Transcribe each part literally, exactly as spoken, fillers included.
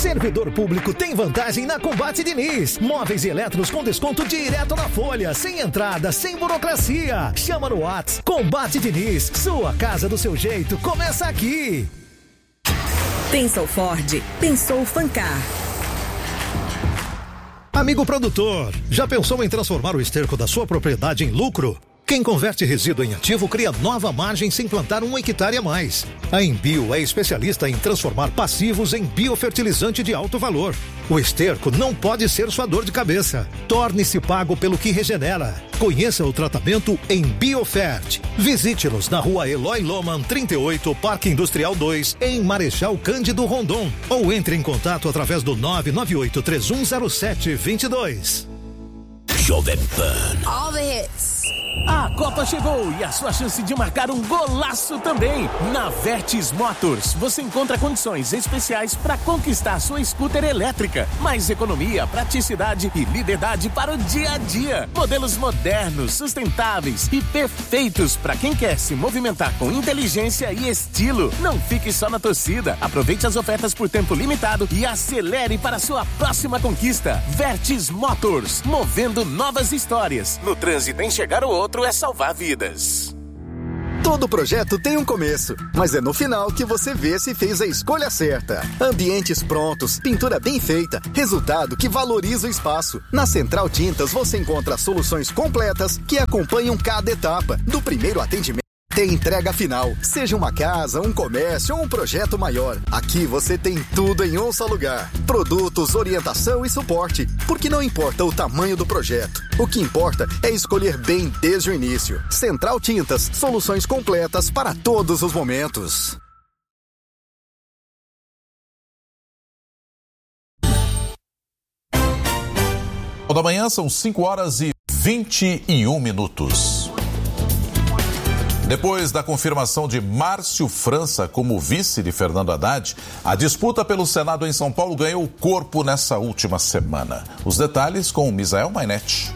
Servidor público tem vantagem na Combate Diniz. Móveis e eletros com desconto direto na folha, sem entrada, sem burocracia. Chama no WhatsApp. Combate Diniz, sua casa do seu jeito, começa aqui. Pensou Ford, pensou Fancar. Amigo produtor, já pensou em transformar o esterco da sua propriedade em lucro? Quem converte resíduo em ativo cria nova margem sem plantar um hectare a mais. A Embio é especialista em transformar passivos em biofertilizante de alto valor. O esterco não pode ser sua dor de cabeça. Torne-se pago pelo que regenera. Conheça o tratamento em Biofert. Visite-nos na rua Eloy Loman trinta e oito, Parque Industrial dois, em Marechal Cândido Rondon. Ou entre em contato através do nove nove oito três um zero sete dois dois. Jovem Pan. All the hits. A Copa chegou e a sua chance de marcar um golaço também. Na Vertes Motors, você encontra condições especiais para conquistar sua scooter elétrica. Mais economia, praticidade e liberdade para o dia a dia. Modelos modernos, sustentáveis e perfeitos para quem quer se movimentar com inteligência e estilo. Não fique só na torcida. Aproveite as ofertas por tempo limitado e acelere para sua próxima conquista. Vertes Motors, movendo novas histórias. No trânsito, enxergar o outro é salvar vidas. Todo projeto tem um começo, mas é no final que você vê se fez a escolha certa. Ambientes prontos, pintura bem feita, resultado que valoriza o espaço. Na Central Tintas você encontra soluções completas que acompanham cada etapa, do primeiro atendimento tem entrega final. Seja uma casa, um comércio ou um projeto maior, aqui você tem tudo em um só lugar. Produtos, orientação e suporte, porque não importa o tamanho do projeto. O que importa é escolher bem desde o início. Central Tintas, soluções completas para todos os momentos. Da manhã são cinco horas e vinte e um minutos. Depois da confirmação de Márcio França como vice de Fernando Haddad, a disputa pelo Senado em São Paulo ganhou corpo nessa última semana. Os detalhes com o Misael Mainetti.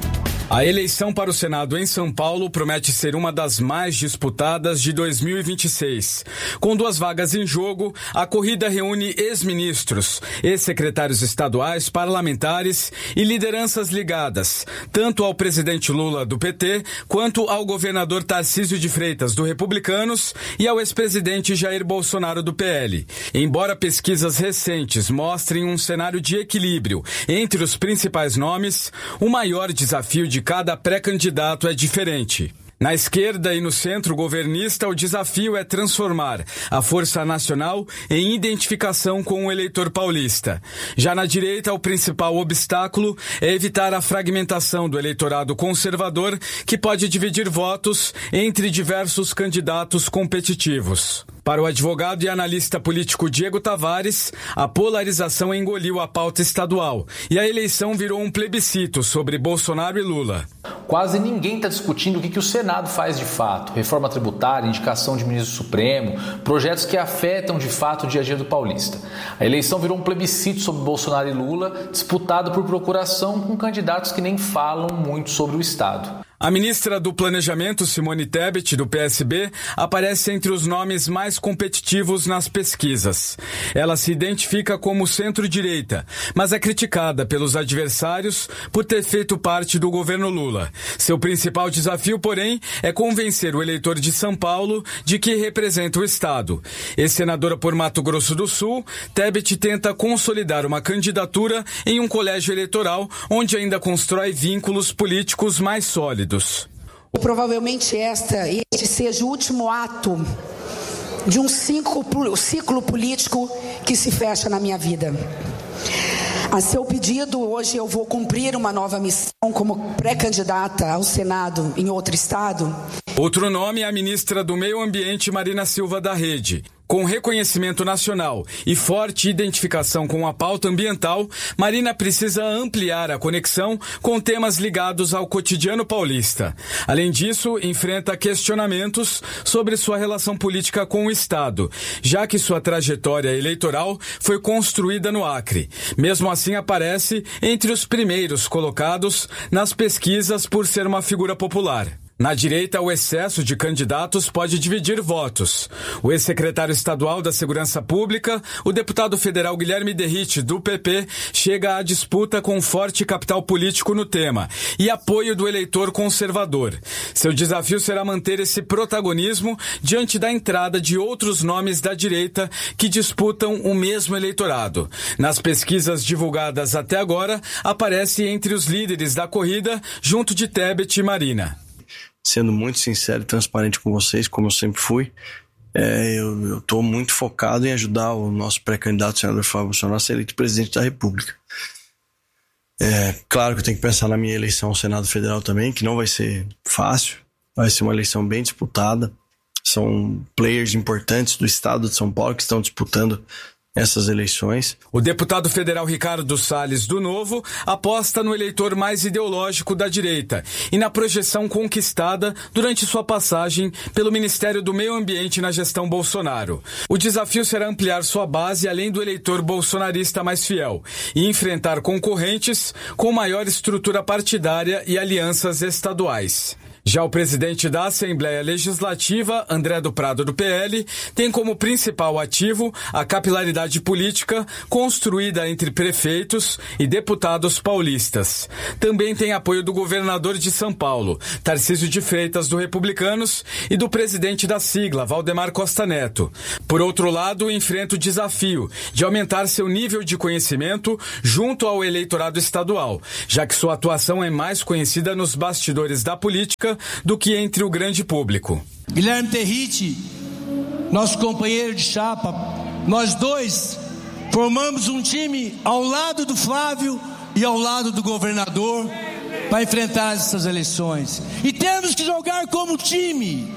A eleição para o Senado em São Paulo promete ser uma das mais disputadas de dois mil e vinte e seis. Com duas vagas em jogo, a corrida reúne ex-ministros, ex-secretários estaduais, parlamentares e lideranças ligadas, tanto ao presidente Lula do P T, quanto ao governador Tarcísio de Freitas do Republicanos e ao ex-presidente Jair Bolsonaro do P L. Embora pesquisas recentes mostrem um cenário de equilíbrio entre os principais nomes, o maior desafio de de cada pré-candidato é diferente. Na esquerda e no centro governista, o desafio é transformar a Força Nacional em identificação com o eleitor paulista. Já na direita, o principal obstáculo é evitar a fragmentação do eleitorado conservador, que pode dividir votos entre diversos candidatos competitivos. Para o advogado e analista político Diego Tavares, a polarização engoliu a pauta estadual e a eleição virou um plebiscito sobre Bolsonaro e Lula. Quase ninguém está discutindo o que, que o Senado faz de fato. Reforma tributária, indicação de ministro supremo, projetos que afetam de fato o dia a dia do paulista. A eleição virou um plebiscito sobre Bolsonaro e Lula, disputado por procuração com candidatos que nem falam muito sobre o Estado. A ministra do Planejamento, Simone Tebet, do P S B, aparece entre os nomes mais competitivos nas pesquisas. Ela se identifica como centro-direita, mas é criticada pelos adversários por ter feito parte do governo Lula. Seu principal desafio, porém, é convencer o eleitor de São Paulo de que representa o Estado. Ex-senadora por Mato Grosso do Sul, Tebet tenta consolidar uma candidatura em um colégio eleitoral onde ainda constrói vínculos políticos mais sólidos. Provavelmente esta, este seja o último ato de um ciclo, ciclo político que se fecha na minha vida. A seu pedido, hoje eu vou cumprir uma nova missão como pré-candidata ao Senado em outro estado. Outro nome é a ministra do Meio Ambiente, Marina Silva da Rede. Com reconhecimento nacional e forte identificação com a pauta ambiental, Marina precisa ampliar a conexão com temas ligados ao cotidiano paulista. Além disso, enfrenta questionamentos sobre sua relação política com o Estado, já que sua trajetória eleitoral foi construída no Acre. Mesmo assim, aparece entre os primeiros colocados nas pesquisas por ser uma figura popular. Na direita, o excesso de candidatos pode dividir votos. O ex-secretário estadual da Segurança Pública, o deputado federal Guilherme Derrite, do P P, chega à disputa com forte capital político no tema e apoio do eleitor conservador. Seu desafio será manter esse protagonismo diante da entrada de outros nomes da direita que disputam o mesmo eleitorado. Nas pesquisas divulgadas até agora, aparece entre os líderes da corrida, junto de Tebet e Marina. Sendo muito sincero e transparente com vocês, como eu sempre fui, é, eu estou muito focado em ajudar o nosso pré-candidato, o senador Flávio Bolsonaro, a ser eleito presidente da República. É claro que eu tenho que pensar na minha eleição ao Senado Federal também, que não vai ser fácil, vai ser uma eleição bem disputada. São players importantes do estado de São Paulo que estão disputando essas eleições. O deputado federal Ricardo Salles, do Novo, aposta no eleitor mais ideológico da direita e na projeção conquistada durante sua passagem pelo Ministério do Meio Ambiente na gestão Bolsonaro. O desafio será ampliar sua base além do eleitor bolsonarista mais fiel e enfrentar concorrentes com maior estrutura partidária e alianças estaduais. Já o presidente da Assembleia Legislativa, André do Prado, do P L, tem como principal ativo a capilaridade política construída entre prefeitos e deputados paulistas. Também tem apoio do governador de São Paulo, Tarcísio de Freitas, do Republicanos, e do presidente da sigla, Valdemar Costa Neto. Por outro lado, enfrenta o desafio de aumentar seu nível de conhecimento junto ao eleitorado estadual, já que sua atuação é mais conhecida nos bastidores da política do que entre o grande público. Guilherme Derrite, nosso companheiro de chapa, nós dois formamos um time ao lado do Flávio e ao lado do governador para enfrentar essas eleições. E temos que jogar como time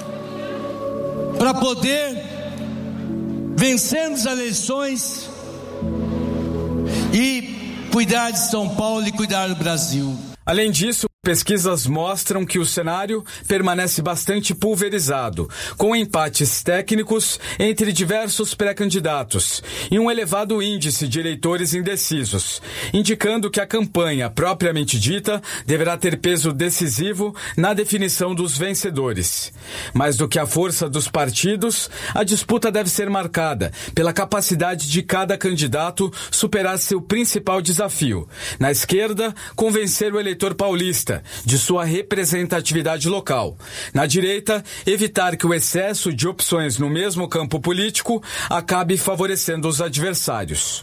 para poder vencermos as eleições e cuidar de São Paulo e cuidar do Brasil. Além disso, pesquisas mostram que o cenário permanece bastante pulverizado, com empates técnicos entre diversos pré-candidatos e um elevado índice de eleitores indecisos, indicando que a campanha propriamente dita deverá ter peso decisivo na definição dos vencedores. Mais do que a força dos partidos, a disputa deve ser marcada pela capacidade de cada candidato superar seu principal desafio. Na esquerda, convencer o eleitor paulista de sua representatividade local. Na direita, evitar que o excesso de opções no mesmo campo político acabe favorecendo os adversários.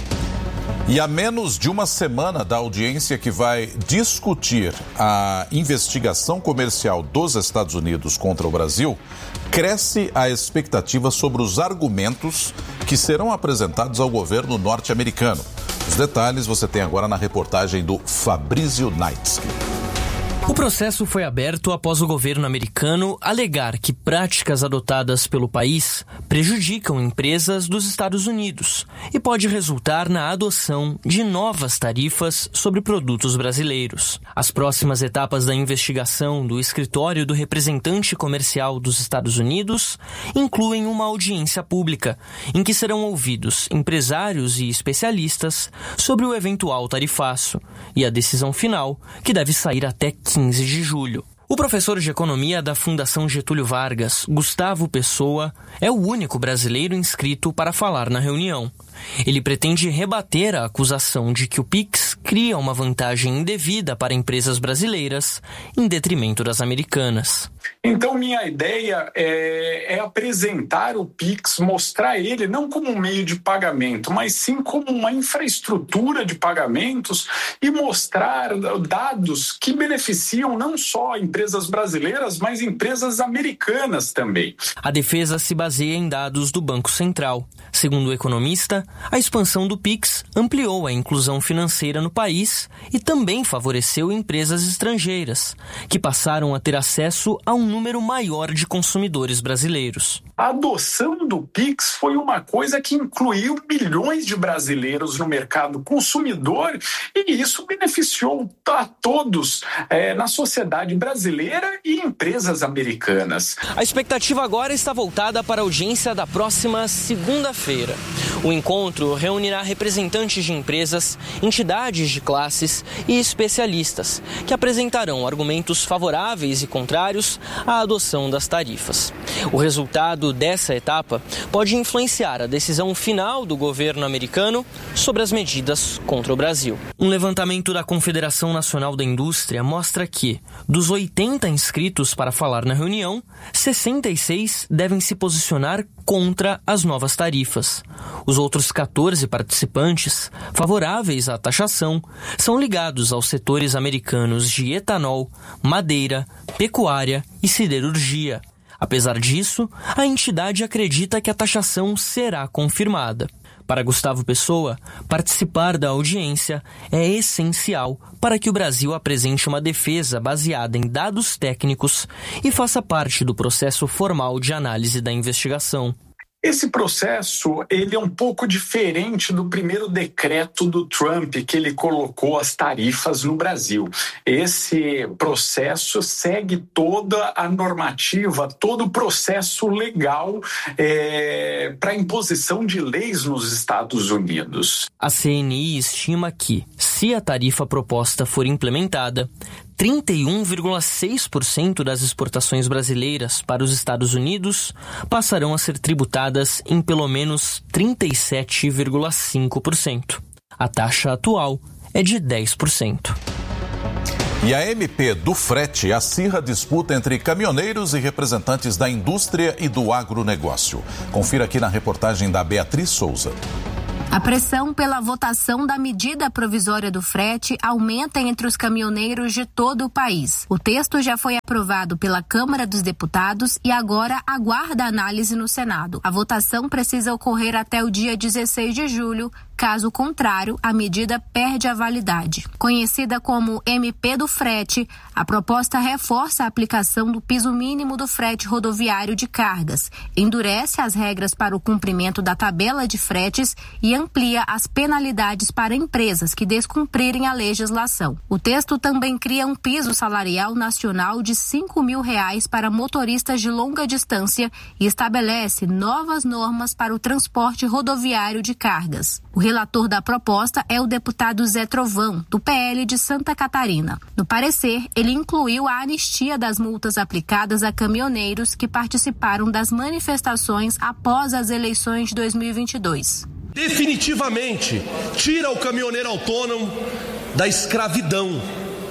E a menos de uma semana da audiência que vai discutir a investigação comercial dos Estados Unidos contra o Brasil, cresce a expectativa sobre os argumentos que serão apresentados ao governo norte-americano. Os detalhes você tem agora na reportagem do Fabrício Naitsky. O processo foi aberto após o governo americano alegar que práticas adotadas pelo país prejudicam empresas dos Estados Unidos e pode resultar na adoção de novas tarifas sobre produtos brasileiros. As próximas etapas da investigação do escritório do representante comercial dos Estados Unidos incluem uma audiência pública, em que serão ouvidos empresários e especialistas sobre o eventual tarifaço e a decisão final, que deve sair até quinze de julho. O professor de economia da Fundação Getúlio Vargas, Gustavo Pessoa, é o único brasileiro inscrito para falar na reunião. Ele pretende rebater a acusação de que o Pix cria uma vantagem indevida para empresas brasileiras em detrimento das americanas. Então, minha ideia é, é apresentar o Pix, mostrar ele não como um meio de pagamento, mas sim como uma infraestrutura de pagamentos e mostrar dados que beneficiam não só empresas brasileiras, mas empresas americanas também. A defesa se baseia em dados do Banco Central. Segundo o economista, a expansão do Pix ampliou a inclusão financeira no país e também favoreceu empresas estrangeiras, que passaram a ter acesso a um número maior de consumidores brasileiros. A adoção do Pix foi uma coisa que incluiu milhões de brasileiros no mercado consumidor e isso beneficiou a todos é, na sociedade brasileira e empresas americanas. A expectativa agora está voltada para a audiência da próxima segunda-feira. O encontro reunirá representantes de empresas, entidades de classes e especialistas, que apresentarão argumentos favoráveis e contrários à adoção das tarifas. O resultado dessa etapa pode influenciar a decisão final do governo americano sobre as medidas contra o Brasil. Um levantamento da Confederação Nacional da Indústria mostra que, dos oitenta inscritos para falar na reunião, sessenta e seis devem se posicionar contra as novas tarifas. Os outros catorze participantes, favoráveis à taxação, são ligados aos setores americanos de etanol, madeira, pecuária e siderurgia. Apesar disso, a entidade acredita que a taxação será confirmada. Para Gustavo Pessoa, participar da audiência é essencial para que o Brasil apresente uma defesa baseada em dados técnicos e faça parte do processo formal de análise da investigação. Esse processo, ele é um pouco diferente do primeiro decreto do Trump, que ele colocou as tarifas no Brasil. Esse processo segue toda a normativa, todo o processo legal é, para a imposição de leis nos Estados Unidos. A C N I estima que, se a tarifa proposta for implementada, trinta e um vírgula seis por cento das exportações brasileiras para os Estados Unidos passarão a ser tributadas em pelo menos trinta e sete vírgula cinco por cento. A taxa atual é de dez por cento. E a M P do frete acirra a disputa entre caminhoneiros e representantes da indústria e do agronegócio. Confira aqui na reportagem da Beatriz Souza. A pressão pela votação da medida provisória do frete aumenta entre os caminhoneiros de todo o país. O texto já foi aprovado pela Câmara dos Deputados e agora aguarda análise no Senado. A votação precisa ocorrer até o dia dezesseis de julho. Caso contrário, a medida perde a validade. Conhecida como M P do frete, a proposta reforça a aplicação do piso mínimo do frete rodoviário de cargas, endurece as regras para o cumprimento da tabela de fretes e amplia as penalidades para empresas que descumprirem a legislação. O texto também cria um piso salarial nacional de cinco mil reais para motoristas de longa distância e estabelece novas normas para o transporte rodoviário de cargas. O relator da proposta é o deputado Zé Trovão, do P L de Santa Catarina. No parecer, ele incluiu a anistia das multas aplicadas a caminhoneiros que participaram das manifestações após as eleições de dois mil e vinte e dois. Definitivamente, tira o caminhoneiro autônomo da escravidão,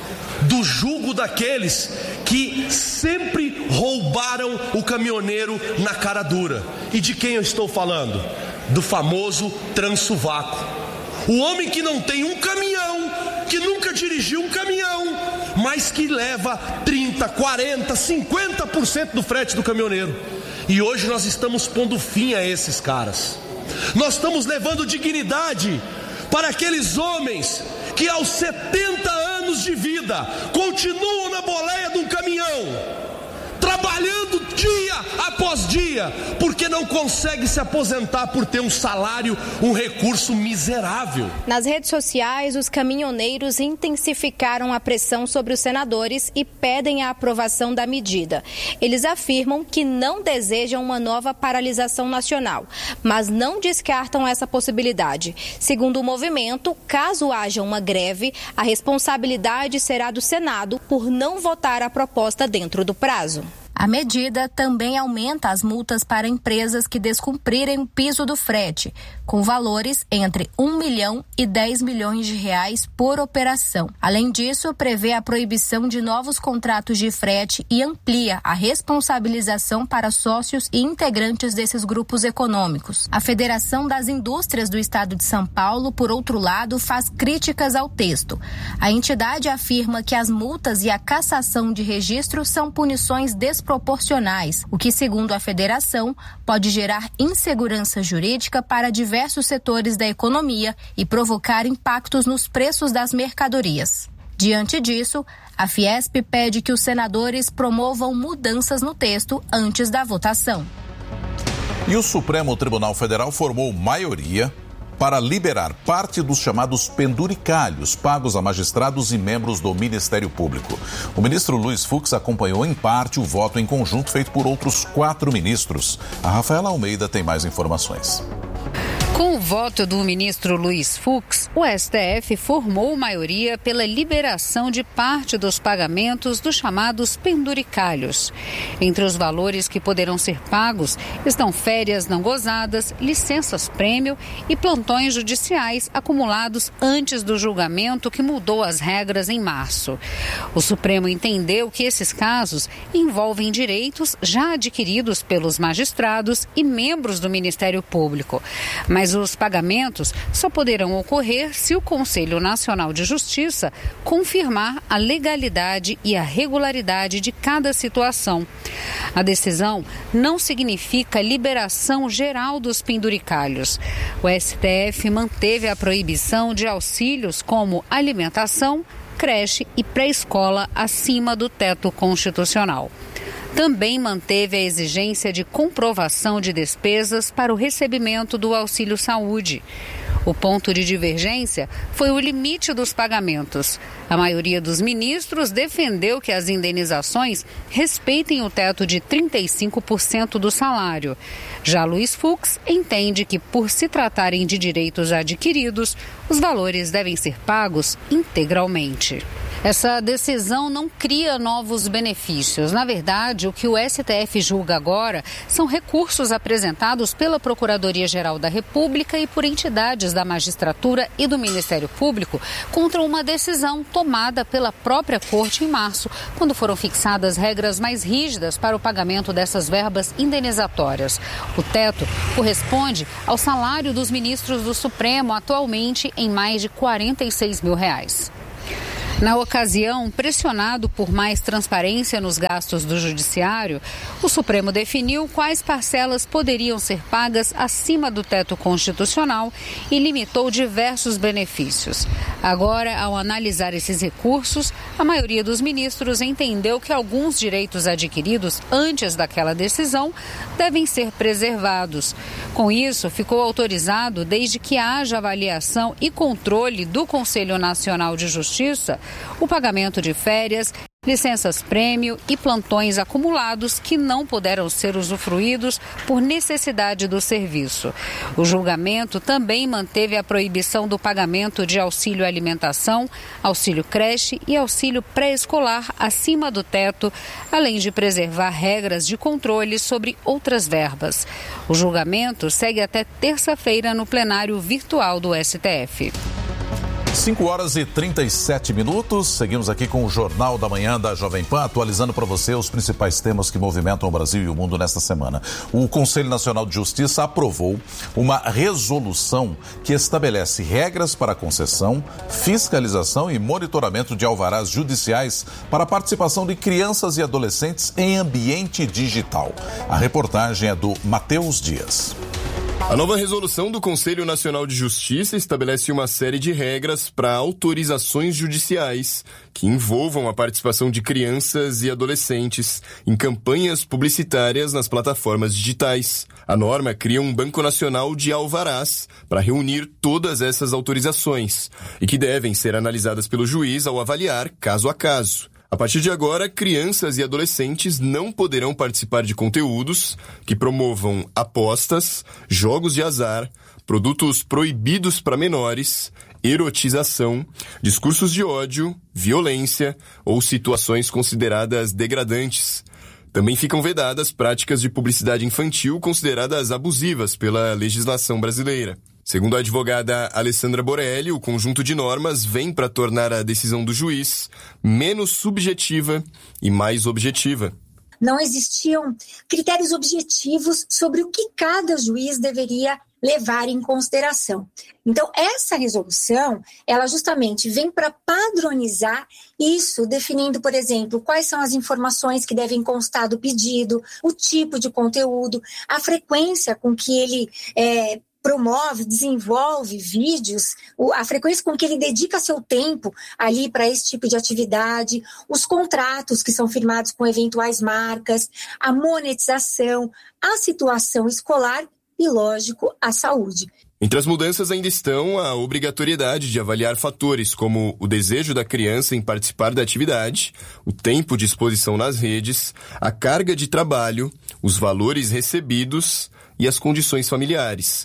do jugo daqueles que sempre roubaram o caminhoneiro na cara dura. E de quem eu estou falando? Do famoso Transuvaco. O homem que não tem um caminhão, que nunca dirigiu um caminhão, mas que leva trinta, quarenta, cinquenta por cento do frete do caminhoneiro. E hoje nós estamos pondo fim a esses caras. Nós estamos levando dignidade para aqueles homens que aos setenta anos de vida continuam na boleia de um caminhão, trabalhando dia após dia, porque não consegue se aposentar por ter um salário, um recurso miserável. Nas redes sociais, os caminhoneiros intensificaram a pressão sobre os senadores e pedem a aprovação da medida. Eles afirmam que não desejam uma nova paralisação nacional, mas não descartam essa possibilidade. Segundo o movimento, caso haja uma greve, a responsabilidade será do Senado por não votar a proposta dentro do prazo. A medida também aumenta as multas para empresas que descumprirem o piso do frete, com valores entre um milhão e dez milhões de reais por operação. Além disso, prevê a proibição de novos contratos de frete e amplia a responsabilização para sócios e integrantes desses grupos econômicos. A Federação das Indústrias do Estado de São Paulo, por outro lado, faz críticas ao texto. A entidade afirma que as multas e a cassação de registro são punições desproporcionais proporcionais, o que, segundo a federação, pode gerar insegurança jurídica para diversos setores da economia e provocar impactos nos preços das mercadorias. Diante disso, a Fiesp pede que os senadores promovam mudanças no texto antes da votação. E o Supremo Tribunal Federal formou maioria para liberar parte dos chamados penduricalhos pagos a magistrados e membros do Ministério Público. O ministro Luiz Fux acompanhou em parte o voto em conjunto feito por outros quatro ministros. A Rafaela Almeida tem mais informações. Com o voto do ministro Luiz Fux, o S T F formou maioria pela liberação de parte dos pagamentos dos chamados penduricalhos. Entre os valores que poderão ser pagos estão férias não gozadas, licenças-prêmio e plantões judiciais acumulados antes do julgamento que mudou as regras em março. O Supremo entendeu que esses casos envolvem direitos já adquiridos pelos magistrados e membros do Ministério Público. Mas os pagamentos só poderão ocorrer se o Conselho Nacional de Justiça confirmar a legalidade e a regularidade de cada situação. A decisão não significa liberação geral dos penduricalhos. O S T F manteve a proibição de auxílios como alimentação, creche e pré-escola acima do teto constitucional. Também manteve a exigência de comprovação de despesas para o recebimento do auxílio saúde. O ponto de divergência foi o limite dos pagamentos. A maioria dos ministros defendeu que as indenizações respeitem o teto de trinta e cinco por cento do salário. Já Luiz Fux entende que, por se tratarem de direitos adquiridos, os valores devem ser pagos integralmente. Essa decisão não cria novos benefícios. Na verdade, o que o S T F julga agora são recursos apresentados pela Procuradoria-Geral da República e por entidades da magistratura e do Ministério Público contra uma decisão tomada pela própria Corte em março, quando foram fixadas regras mais rígidas para o pagamento dessas verbas indenizatórias. O teto corresponde ao salário dos ministros do Supremo, atualmente em mais de quarenta e seis mil reais. Na ocasião, pressionado por mais transparência nos gastos do Judiciário, o Supremo definiu quais parcelas poderiam ser pagas acima do teto constitucional e limitou diversos benefícios. Agora, ao analisar esses recursos, a maioria dos ministros entendeu que alguns direitos adquiridos antes daquela decisão devem ser preservados. Com isso, ficou autorizado, desde que haja avaliação e controle do Conselho Nacional de Justiça, o pagamento de férias, licenças-prêmio e plantões acumulados que não puderam ser usufruídos por necessidade do serviço. O julgamento também manteve a proibição do pagamento de auxílio alimentação, auxílio creche e auxílio pré-escolar acima do teto, além de preservar regras de controle sobre outras verbas. O julgamento segue até terça-feira no plenário virtual do S T F. cinco horas e trinta e sete minutos, seguimos aqui com o Jornal da Manhã da Jovem Pan, atualizando para você os principais temas que movimentam o Brasil e o mundo nesta semana. O Conselho Nacional de Justiça aprovou uma resolução que estabelece regras para concessão, fiscalização e monitoramento de alvarás judiciais para a participação de crianças e adolescentes em ambiente digital. A reportagem é do Matheus Dias. A nova resolução do Conselho Nacional de Justiça estabelece uma série de regras para autorizações judiciais que envolvam a participação de crianças e adolescentes em campanhas publicitárias nas plataformas digitais. A norma cria um banco nacional de alvarás para reunir todas essas autorizações e que devem ser analisadas pelo juiz ao avaliar caso a caso. A partir de agora, crianças e adolescentes não poderão participar de conteúdos que promovam apostas, jogos de azar, produtos proibidos para menores, erotização, discursos de ódio, violência ou situações consideradas degradantes. Também ficam vedadas práticas de publicidade infantil consideradas abusivas pela legislação brasileira. Segundo a advogada Alessandra Borelli, o conjunto de normas vem para tornar a decisão do juiz menos subjetiva e mais objetiva. Não existiam critérios objetivos sobre o que cada juiz deveria levar em consideração. Então, essa resolução, ela justamente vem para padronizar isso, definindo, por exemplo, quais são as informações que devem constar do pedido, o tipo de conteúdo, a frequência com que ele é, promove, desenvolve vídeos, a frequência com que ele dedica seu tempo ali para esse tipo de atividade, os contratos que são firmados com eventuais marcas, a monetização, a situação escolar e, lógico, a saúde. Entre as mudanças ainda estão a obrigatoriedade de avaliar fatores como o desejo da criança em participar da atividade, o tempo de exposição nas redes, a carga de trabalho, os valores recebidos e as condições familiares.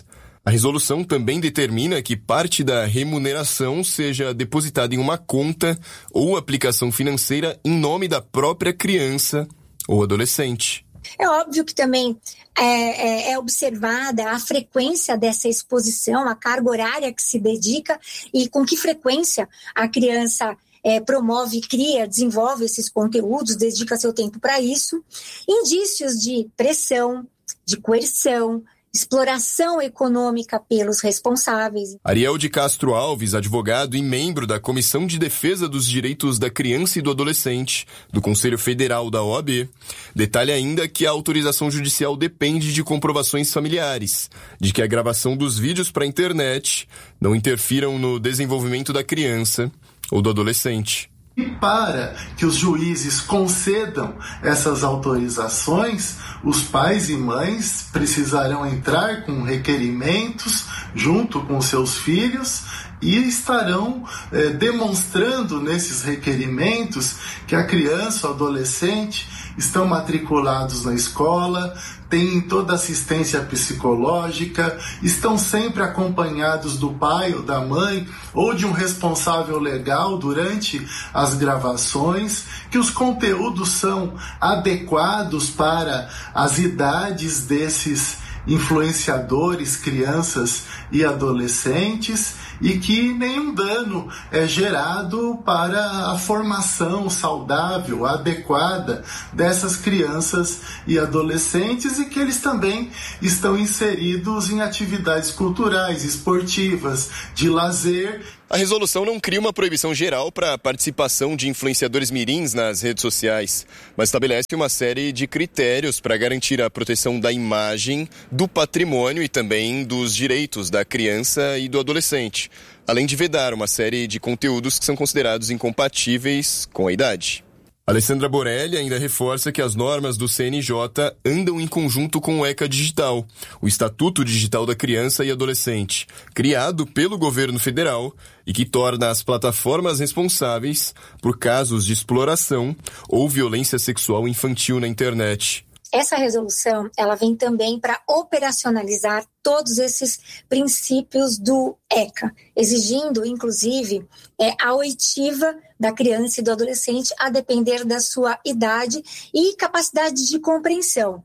A resolução também determina que parte da remuneração seja depositada em uma conta ou aplicação financeira em nome da própria criança ou adolescente. É óbvio que também é, é, é observada a frequência dessa exposição, a carga horária que se dedica e com que frequência a criança é, promove, cria, desenvolve esses conteúdos, dedica seu tempo para isso. Indícios de pressão, de coerção, exploração econômica pelos responsáveis. Ariel de Castro Alves, advogado e membro da Comissão de Defesa dos Direitos da Criança e do Adolescente do Conselho Federal da O A B, detalha ainda que a autorização judicial depende de comprovações familiares, de que a gravação dos vídeos para a internet não interfiram no desenvolvimento da criança ou do adolescente. E para que os juízes concedam essas autorizações, os pais e mães precisarão entrar com requerimentos junto com seus filhos e estarão eh, demonstrando nesses requerimentos que a criança ou adolescente estão matriculados na escola, têm toda assistência psicológica, estão sempre acompanhados do pai ou da mãe ou de um responsável legal durante as gravações, que os conteúdos são adequados para as idades desses influenciadores, crianças e adolescentes, e que nenhum dano é gerado para a formação saudável, adequada dessas crianças e adolescentes, e que eles também estão inseridos em atividades culturais, esportivas, de lazer. A resolução não cria uma proibição geral para a participação de influenciadores mirins nas redes sociais, mas estabelece uma série de critérios para garantir a proteção da imagem, do patrimônio e também dos direitos da criança e do adolescente, além de vedar uma série de conteúdos que são considerados incompatíveis com a idade. Alessandra Borelli ainda reforça que as normas do C N J andam em conjunto com o ECA Digital, o Estatuto Digital da Criança e Adolescente, criado pelo governo federal e que torna as plataformas responsáveis por casos de exploração ou violência sexual infantil na internet. Essa resolução, ela vem também para operacionalizar todos esses princípios do ECA, exigindo, inclusive, é, a oitiva da criança e do adolescente a depender da sua idade e capacidade de compreensão.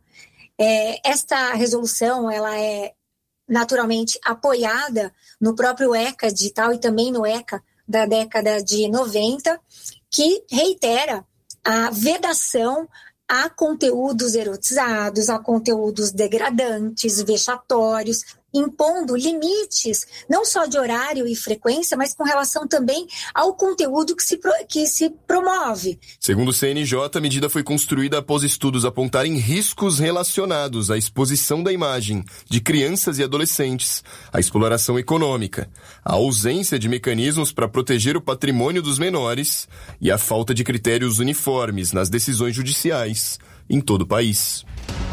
É, esta resolução, ela é naturalmente apoiada no próprio ECA Digital e também no ECA da década de noventa, que reitera a vedação a conteúdos erotizados, a conteúdos degradantes, vexatórios, impondo limites, não só de horário e frequência, mas com relação também ao conteúdo que se, que se promove. Segundo o C N J, a medida foi construída após estudos apontarem riscos relacionados à exposição da imagem de crianças e adolescentes, à exploração econômica, à ausência de mecanismos para proteger o patrimônio dos menores e à falta de critérios uniformes nas decisões judiciais em todo o país.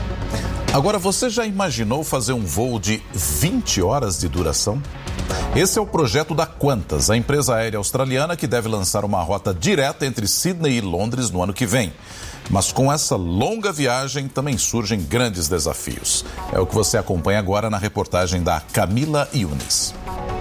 Agora, você já imaginou fazer um voo de vinte horas de duração? Esse é o projeto da Qantas, a empresa aérea australiana que deve lançar uma rota direta entre Sydney e Londres no ano que vem. Mas com essa longa viagem também surgem grandes desafios. É o que você acompanha agora na reportagem da Camila Yunes.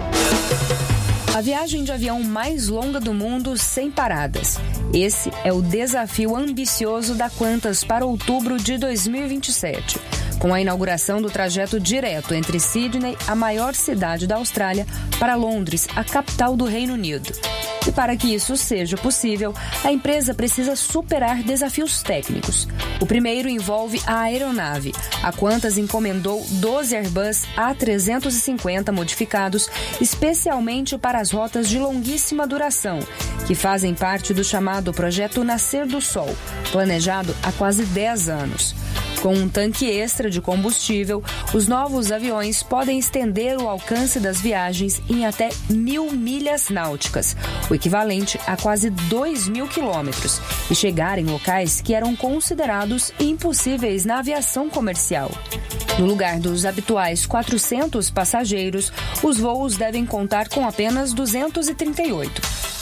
A viagem de avião mais longa do mundo sem paradas. Esse é o desafio ambicioso da Qantas para outubro de dois mil e vinte e sete. Com a inauguração do trajeto direto entre Sydney, a maior cidade da Austrália, para Londres, a capital do Reino Unido. E para que isso seja possível, a empresa precisa superar desafios técnicos. O primeiro envolve a aeronave. A Qantas encomendou doze Airbus A trezentos e cinquenta modificados especialmente para as rotas de longuíssima duração, que fazem parte do chamado Projeto Nascer do Sol, planejado há quase dez anos. Com um tanque extra de combustível, os novos aviões podem estender o alcance das viagens em até mil milhas náuticas, o equivalente a quase dois mil quilômetros, e chegar em locais que eram considerados impossíveis na aviação comercial. No lugar dos habituais quatrocentos passageiros, os voos devem contar com apenas duzentos e trinta e oito.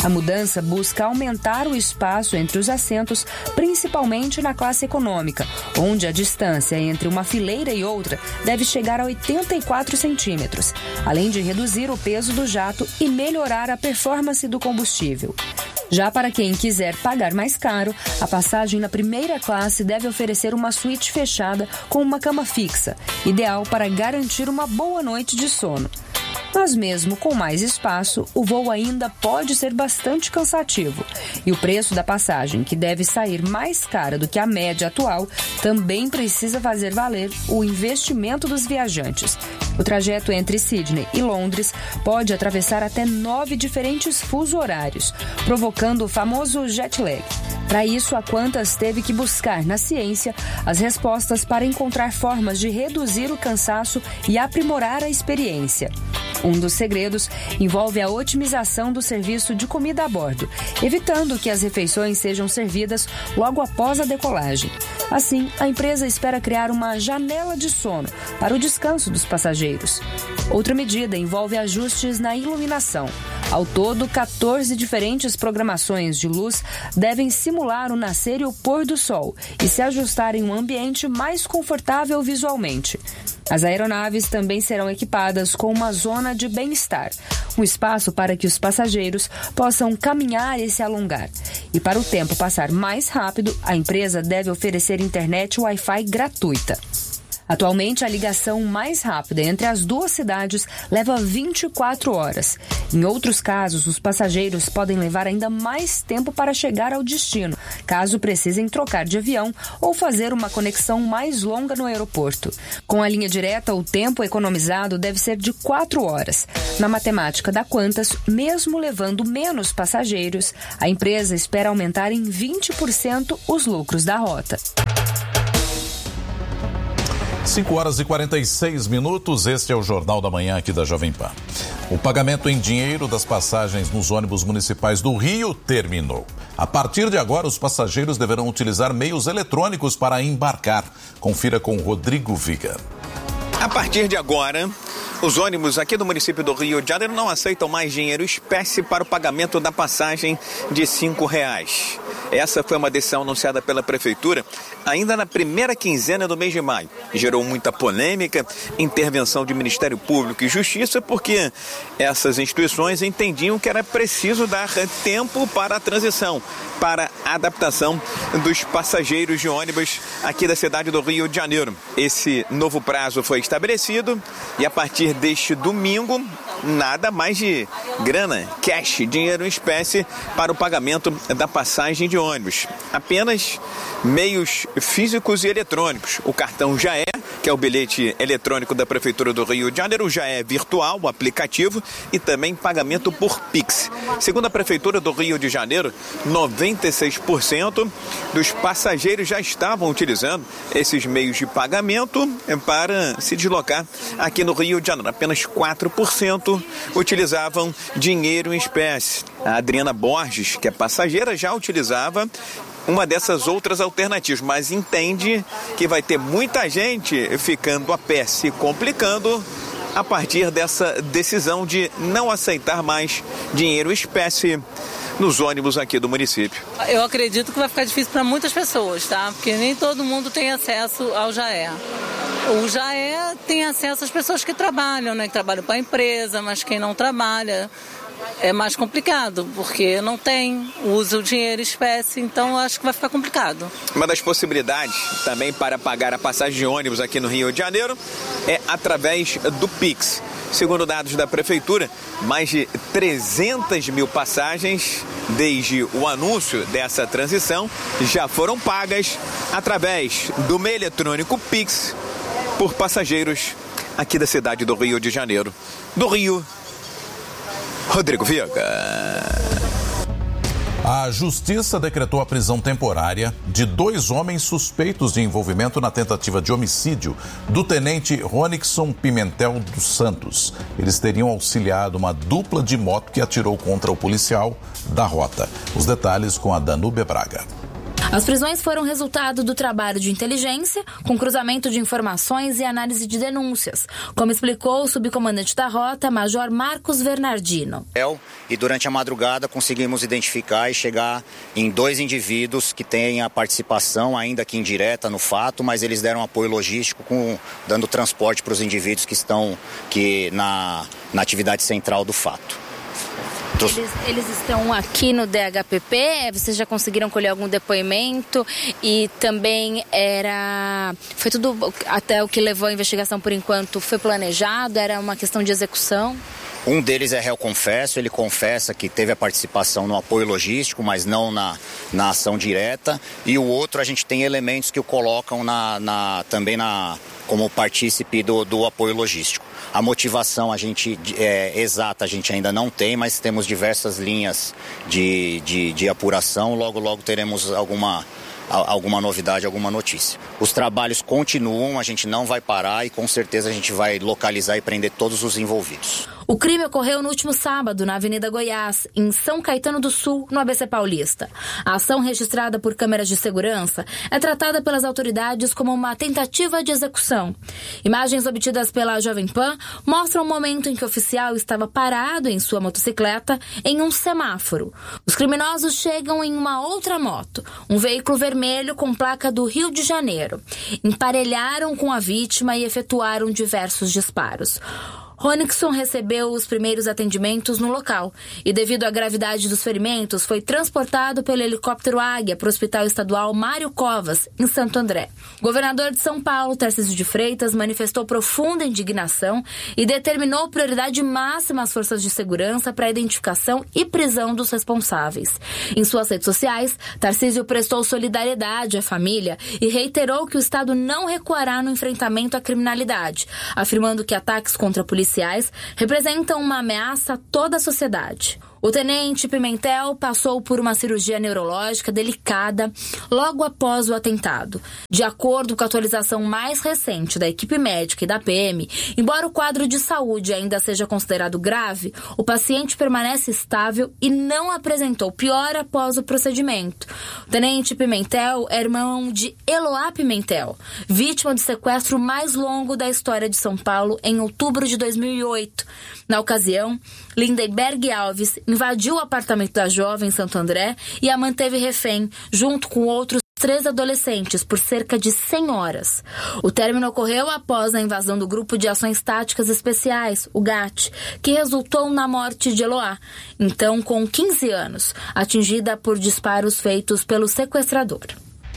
A mudança busca aumentar o espaço entre os assentos, principalmente na classe econômica, onde a distância entre uma fileira e outra deve chegar a oitenta e quatro centímetros, além de reduzir o peso do jato e melhorar a performance do combustível. Já para quem quiser pagar mais caro, a passagem na primeira classe deve oferecer uma suíte fechada com uma cama fixa, ideal para garantir uma boa noite de sono. Mas mesmo com mais espaço, o voo ainda pode ser bastante cansativo. E o preço da passagem, que deve sair mais cara do que a média atual, também precisa fazer valer o investimento dos viajantes. O trajeto entre Sydney e Londres pode atravessar até nove diferentes fuso horários, provocando o famoso jet lag. Para isso, a Qantas teve que buscar na ciência as respostas para encontrar formas de reduzir o cansaço e aprimorar a experiência. Um dos segredos envolve a otimização do serviço de comida a bordo, evitando que as refeições sejam servidas logo após a decolagem. Assim, a empresa espera criar uma janela de sono para o descanso dos passageiros. Outra medida envolve ajustes na iluminação. Ao todo, quatorze diferentes programações de luz devem simular o nascer e o pôr do sol e se ajustar em um ambiente mais confortável visualmente. As aeronaves também serão equipadas com uma zona de bem-estar, um espaço para que os passageiros possam caminhar e se alongar. E para o tempo passar mais rápido, a empresa deve oferecer internet Wi-Fi gratuita. Atualmente, a ligação mais rápida entre as duas cidades leva vinte e quatro horas. Em outros casos, os passageiros podem levar ainda mais tempo para chegar ao destino, caso precisem trocar de avião ou fazer uma conexão mais longa no aeroporto. Com a linha direta, o tempo economizado deve ser de quatro horas. Na matemática da Qantas, mesmo levando menos passageiros, a empresa espera aumentar em vinte por cento os lucros da rota. cinco horas e quarenta e seis minutos, este é o Jornal da Manhã aqui da Jovem Pan. O pagamento em dinheiro das passagens nos ônibus municipais do Rio terminou. A partir de agora, os passageiros deverão utilizar meios eletrônicos para embarcar. Confira com Rodrigo Viga. A partir de agora, os ônibus aqui do município do Rio de Janeiro não aceitam mais dinheiro espécie para o pagamento da passagem de cinco reais. Essa foi uma decisão anunciada pela Prefeitura ainda na primeira quinzena do mês de maio. Gerou muita polêmica, intervenção de Ministério Público e Justiça, porque essas instituições entendiam que era preciso dar tempo para a transição, para a adaptação dos passageiros de ônibus aqui da cidade do Rio de Janeiro. Esse novo prazo foi estabelecido e a partir deste domingo, nada mais de grana, cash, dinheiro em espécie para o pagamento da passagem de ônibus. Apenas meios físicos e eletrônicos. O cartão Já É, que é o bilhete eletrônico da Prefeitura do Rio de Janeiro, o Já É virtual, o aplicativo, e também pagamento por Pix. Segundo a Prefeitura do Rio de Janeiro, noventa e seis por cento dos passageiros já estavam utilizando esses meios de pagamento para se deslocar aqui no Rio de Janeiro. Apenas quatro por cento utilizavam dinheiro em espécie. A Adriana Borges, que é passageira, já utilizava uma dessas outras alternativas, mas entende que vai ter muita gente ficando a pé, se complicando a partir dessa decisão de não aceitar mais dinheiro em espécie nos ônibus aqui do município. Eu acredito que vai ficar difícil para muitas pessoas, tá? Porque nem todo mundo tem acesso ao Já É. O Já É tem acesso às pessoas que trabalham, né? Que trabalham para a empresa, mas quem não trabalha é mais complicado, porque não tem, usa o dinheiro em espécie, então acho que vai ficar complicado. Uma das possibilidades também para pagar a passagem de ônibus aqui no Rio de Janeiro é através do Pix. Segundo dados da Prefeitura, mais de trezentas mil passagens, desde o anúncio dessa transição, já foram pagas através do meio eletrônico Pix por passageiros aqui da cidade do Rio de Janeiro. Do Rio, Rodrigo Viga. A Justiça decretou a prisão temporária de dois homens suspeitos de envolvimento na tentativa de homicídio do tenente Ronixon Pimentel dos Santos. Eles teriam auxiliado uma dupla de moto que atirou contra o policial da rota. Os detalhes com a Danúbia Braga. As prisões foram resultado do trabalho de inteligência, com cruzamento de informações e análise de denúncias, como explicou o subcomandante da rota, Major Marcos Bernardino. E durante a madrugada conseguimos identificar e chegar em dois indivíduos que têm a participação, ainda que indireta, no fato, mas eles deram apoio logístico, com, dando transporte para os indivíduos que estão que, na, na atividade central do fato. Eles, eles estão aqui no D H P P, vocês já conseguiram colher algum depoimento e também era, foi tudo, até o que levou a investigação por enquanto, foi planejado, era uma questão de execução? Um deles é réu confesso, ele confessa que teve a participação no apoio logístico, mas não na, na ação direta, e o outro a gente tem elementos que o colocam na, na, também na, como partícipe do, do apoio logístico. A motivação a gente, é, exata a gente ainda não tem, mas temos diversas linhas de, de, de apuração. Logo, logo teremos alguma, alguma novidade, alguma notícia. Os trabalhos continuam, a gente não vai parar e com certeza a gente vai localizar e prender todos os envolvidos. O crime ocorreu no último sábado, na Avenida Goiás, em São Caetano do Sul, no A B C Paulista. A ação, registrada por câmeras de segurança, é tratada pelas autoridades como uma tentativa de execução. Imagens obtidas pela Jovem Pan mostram o momento em que o oficial estava parado em sua motocicleta em um semáforo. Os criminosos chegam em uma outra moto, um veículo vermelho com placa do Rio de Janeiro. Emparelharam com a vítima e efetuaram diversos disparos. Ronixon recebeu os primeiros atendimentos no local e, devido à gravidade dos ferimentos, foi transportado pelo helicóptero Águia para o Hospital Estadual Mário Covas, em Santo André. O governador de São Paulo, Tarcísio de Freitas, manifestou profunda indignação e determinou prioridade máxima às forças de segurança para a identificação e prisão dos responsáveis. Em suas redes sociais, Tarcísio prestou solidariedade à família e reiterou que o Estado não recuará no enfrentamento à criminalidade, afirmando que ataques contra a polícia policiais representam uma ameaça a toda a sociedade. O tenente Pimentel passou por uma cirurgia neurológica delicada logo após o atentado. De acordo com a atualização mais recente da equipe médica e da P M, embora o quadro de saúde ainda seja considerado grave, o paciente permanece estável e não apresentou piora após o procedimento. O tenente Pimentel é irmão de Eloá Pimentel, vítima do sequestro mais longo da história de São Paulo em outubro de dois mil e oito. Na ocasião, Lindenberg Alves invadiu o apartamento da jovem em Santo André e a manteve refém, junto com outros três adolescentes, por cerca de cem horas. O término ocorreu após a invasão do Grupo de Ações Táticas Especiais, o GAT, que resultou na morte de Eloá, então com quinze anos, atingida por disparos feitos pelo sequestrador.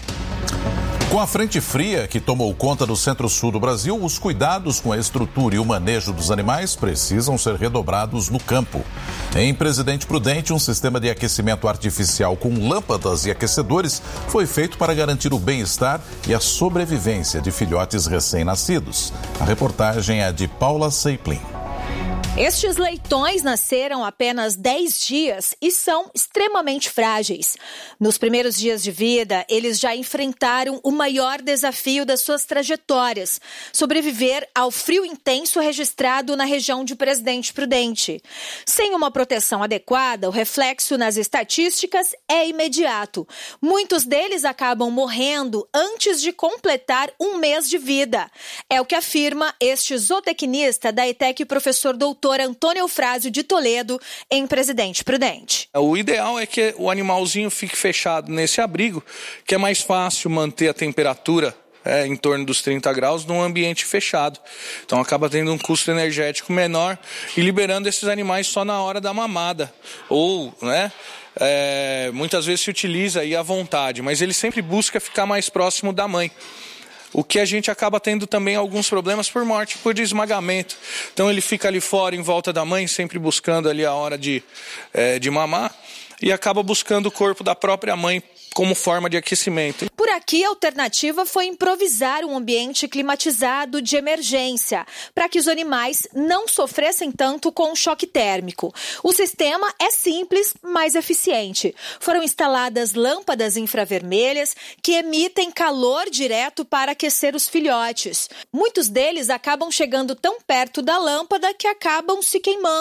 Com a frente fria que tomou conta do centro-sul do Brasil, os cuidados com a estrutura e o manejo dos animais precisam ser redobrados no campo. Em Presidente Prudente, um sistema de aquecimento artificial com lâmpadas e aquecedores foi feito para garantir o bem-estar e a sobrevivência de filhotes recém-nascidos. A reportagem é de Paula Seiplin. Estes leitões nasceram há apenas dez dias e são extremamente frágeis. Nos primeiros dias de vida, eles já enfrentaram o maior desafio das suas trajetórias: sobreviver ao frio intenso registrado na região de Presidente Prudente. Sem uma proteção adequada, o reflexo nas estatísticas é imediato. Muitos deles acabam morrendo antes de completar um mês de vida. É o que afirma este zootecnista da ETEC, professor doutor Antônio Eufrásio de Toledo, em Presidente Prudente. O ideal é que o animalzinho fique fechado nesse abrigo, que é mais fácil manter a temperatura é, em torno dos trinta graus num ambiente fechado. Então acaba tendo um custo energético menor e liberando esses animais só na hora da mamada. Ou, né, é, muitas vezes se utiliza aí à vontade, mas ele sempre busca ficar mais próximo da mãe. O que a gente acaba tendo também alguns problemas por morte, por esmagamento. Então ele fica ali fora, em volta da mãe, sempre buscando ali a hora de, é, de mamar, e acaba buscando o corpo da própria mãe como forma de aquecimento. Por aqui, a alternativa foi improvisar um ambiente climatizado de emergência, para que os animais não sofressem tanto com o choque térmico. O sistema é simples, mas eficiente. Foram instaladas lâmpadas infravermelhas que emitem calor direto para aquecer os filhotes. Muitos deles acabam chegando tão perto da lâmpada que acabam se queimando.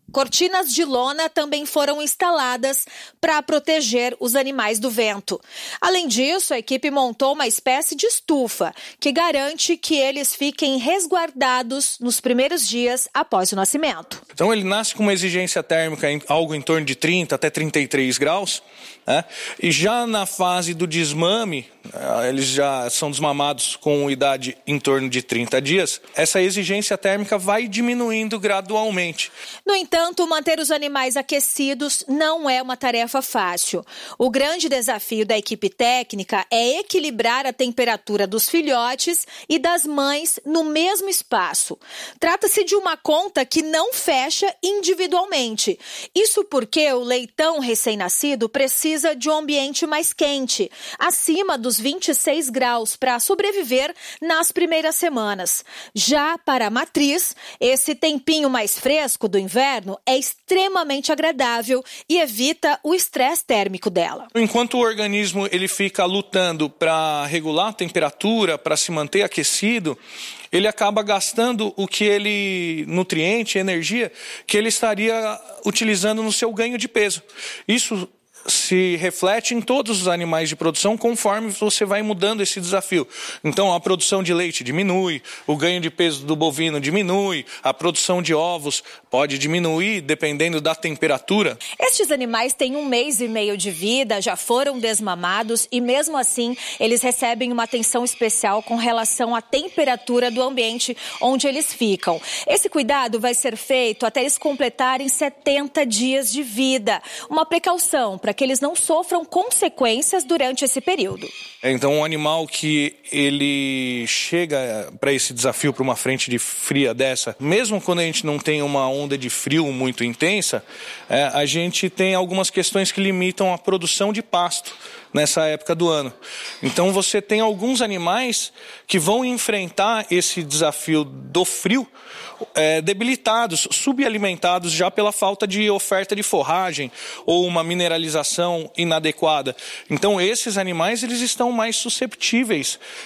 Cortinas de lona também foram instaladas para proteger os animais do vento. Além disso, a equipe montou uma espécie de estufa que garante que eles fiquem resguardados nos primeiros dias após o nascimento. Então ele nasce com uma exigência térmica em algo em torno de trinta até trinta e três graus, né? E já na fase do desmame, eles já são desmamados com idade em torno de trinta dias, essa exigência térmica vai diminuindo gradualmente. No entanto, manter os animais aquecidos não é uma tarefa fácil. O grande desafio da equipe técnica é equilibrar a temperatura dos filhotes e das mães no mesmo espaço. Trata-se de uma conta que não fecha individualmente. Isso porque o leitão recém-nascido precisa de um ambiente mais quente, acima dos vinte e seis graus, para sobreviver nas primeiras semanas. Já para a matriz, esse tempinho mais fresco do inverno é extremamente agradável e evita o estresse térmico dela. Enquanto o organismo ele fica lutando para regular a temperatura, para se manter aquecido, ele acaba gastando o que ele, nutriente, energia, que ele estaria utilizando no seu ganho de peso. Isso se reflete em todos os animais de produção conforme você vai mudando esse desafio. Então a produção de leite diminui, o ganho de peso do bovino diminui, a produção de ovos pode diminuir dependendo da temperatura. Estes animais têm um mês e meio de vida, já foram desmamados e mesmo assim eles recebem uma atenção especial com relação à temperatura do ambiente onde eles ficam. Esse cuidado vai ser feito até eles completarem setenta dias de vida. Uma precaução para que eles não sofram consequências durante esse período. Então, um animal que ele chega para esse desafio, para uma frente de fria dessa, mesmo quando a gente não tem uma onda de frio muito intensa, é, a gente tem algumas questões que limitam a produção de pasto nessa época do ano. Então, você tem alguns animais que vão enfrentar esse desafio do frio é, debilitados, subalimentados já pela falta de oferta de forragem ou uma mineralização inadequada. Então, esses animais eles estão mais susceptíveis